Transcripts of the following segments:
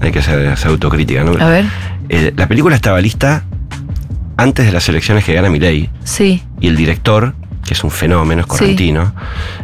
hay que hacer autocrítica, ¿no? A ver. La película estaba lista antes de las elecciones que gana Milei. Sí. Y el director, que es un fenómeno, es correntino,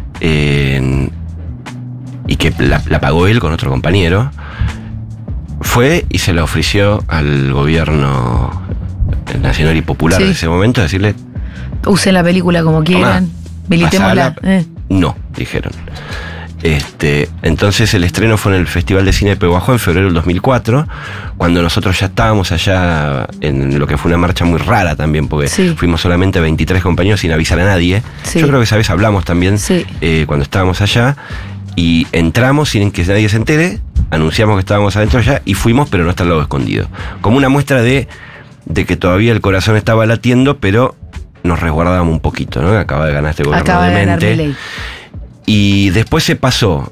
y que la pagó él con otro compañero, fue y se la ofreció al gobierno nacional y popular de ese momento, decirle: usen la película como quieran, militémosla. No, dijeron. Entonces el estreno fue en el Festival de Cine de Pehuajó en febrero del 2004, cuando nosotros ya estábamos allá en lo que fue una marcha muy rara también, porque fuimos solamente 23 compañeros sin avisar a nadie. Yo creo que esa vez hablamos también cuando estábamos allá, y entramos sin que nadie se entere, anunciamos que estábamos adentro ya y fuimos, pero no hasta el lado escondido, como una muestra de que todavía el corazón estaba latiendo, pero nos resguardábamos un poquito, ¿no? Acaba de ganar este gobierno demente. Y después se pasó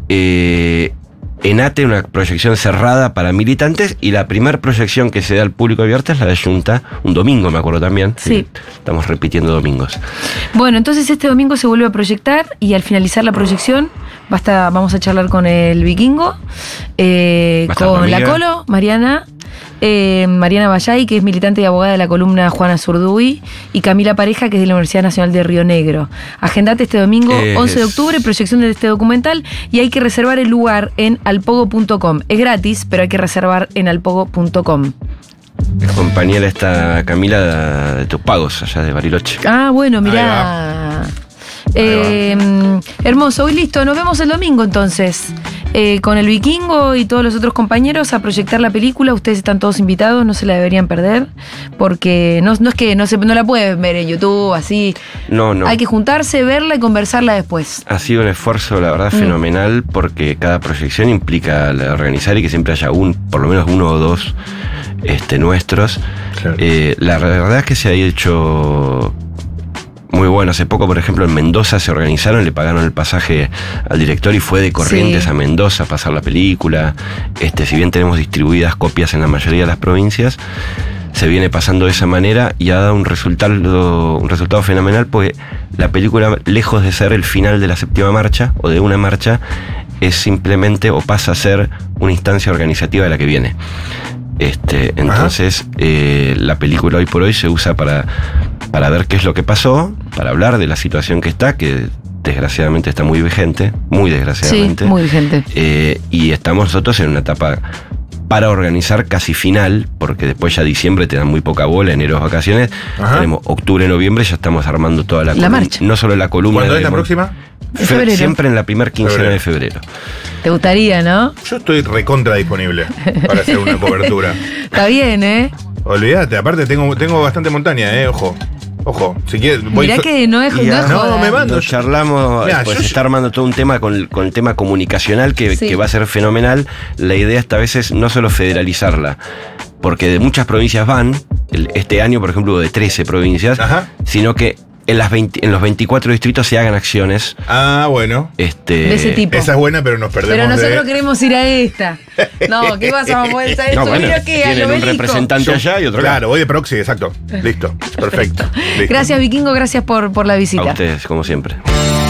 en ATE, una proyección cerrada para militantes, y la primera proyección que se da al público abierta es la de Junta, un domingo, me acuerdo también. Sí. Estamos repitiendo domingos. Bueno, entonces este domingo se vuelve a proyectar, y al finalizar la proyección vamos a charlar con el Vikingo, con la Colo, Mariana Bayay, que es militante y abogada de la columna Juana Zurduy, y Camila Pareja, que es de la Universidad Nacional de Río Negro. Agendate este domingo, 11 de octubre, proyección de este documental, y hay que reservar el lugar en alpogo.com. Es gratis, pero hay que reservar en alpogo.com. Es compañera esta Camila de Tus Pagos, allá de Bariloche. Ah, bueno, mirá. Hermoso, hoy listo, nos vemos el domingo entonces, con el Vikingo y todos los otros compañeros a proyectar la película. Ustedes están todos invitados, no se la deberían perder, porque no es que no la pueden ver en YouTube así. No. Hay que juntarse, verla y conversarla después. Ha sido un esfuerzo, la verdad, fenomenal, porque cada proyección implica organizar y que siempre haya por lo menos uno o dos nuestros. Claro. La verdad es que se ha hecho muy bueno. Hace poco, por ejemplo, en Mendoza se organizaron, le pagaron el pasaje al director y fue de Corrientes a Mendoza a pasar la película. Si bien tenemos distribuidas copias en la mayoría de las provincias, se viene pasando de esa manera y ha dado un resultado fenomenal, porque la película, lejos de ser el final de la séptima marcha o de una marcha, es simplemente, o pasa a ser, una instancia organizativa de la que viene. Entonces la película hoy por hoy se usa para ver qué es lo que pasó, para hablar de la situación que desgraciadamente está muy vigente, muy desgraciadamente. Sí, muy vigente. Y estamos nosotros en una etapa para organizar casi final, porque después ya diciembre te dan muy poca bola, enero vacaciones. Tenemos octubre, noviembre, ya estamos armando toda la marcha. No solo la columna. ¿Cuándo es la próxima? Siempre en la primera quincena de febrero. ¿Te gustaría, no? Yo estoy recontra disponible para hacer una cobertura. Está bien, ¿eh? Olvídate, aparte tengo bastante montaña, Ojo, si quieres. Mirá que no es joda. No, me mando. Charlamos, pues está armando todo un tema con el tema comunicacional que va a ser fenomenal. La idea esta vez es no solo federalizarla, porque de muchas provincias este año, por ejemplo, de 13 provincias, sino que en los 24 distritos se hagan acciones. Ah, bueno. De ese tipo. Esa es buena, pero nos perdemos. Pero nosotros queremos ir a esta. No, ¿qué vas a poder saber? Tienen un representante allá y otro acá. Claro, voy de proxy, exacto. Listo. Perfecto. Listo. Gracias, Vikingo, gracias por la visita. A ustedes, como siempre.